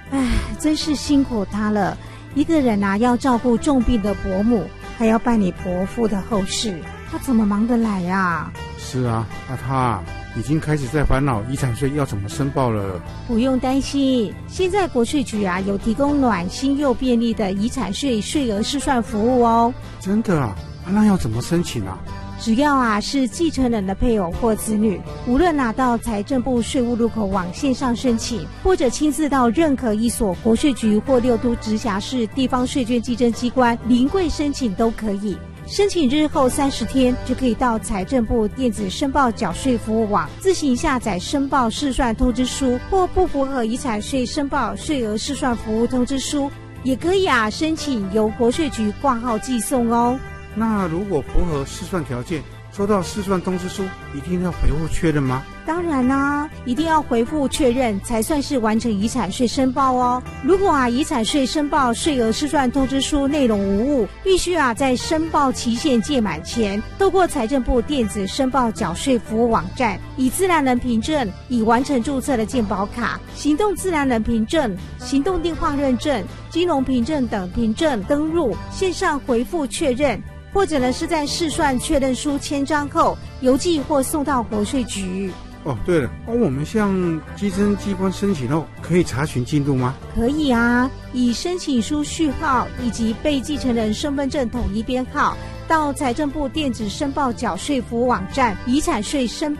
唉，真是辛苦他了。一个人啊，要照顾重病的伯母，还要办理伯父的后事，他怎么忙得来啊？ 是啊，他已经开始在烦恼遗产税要怎么申报了。 不用担心，现在国税局啊有提供暖心又便利的遗产税税额试算服务哦。 真的啊？那要怎么申请啊？ 只要啊是继承人的配偶或子女，无论拿到财政部税务入口网线上申请，或者亲自到任何一所国税局或6都直辖市地方税捐稽征机关临柜申请都可以。申请日后30天就可以到财政部电子申报缴税服务网自行下载申报试算通知书，或不符合遗产税申报税额试算服务通知书，也可以啊申请由国税局挂号寄送哦。 那如果符合试算条件，收到试算通知书一定要回复确认吗？ 当然啦，一定要回复确认才算是完成遗产税申报哦。如果啊遗产税申报税额试算通知书内容无误，必须啊在申报期限届满前，透过财政部电子申报缴税服务网站，以自然人凭证、已完成注册的健保卡、行动自然人凭证、行动电话认证、金融凭证等凭证登入线上回复确认，或者呢是在试算确认书签章后邮寄或送到国税局。 哦，对了，我们向稽征机关申请后，可以查询进度吗？ 可以啊，以申请书序号以及被继承人身份证统一编号，到财政部电子申报缴税服务网站遗产税申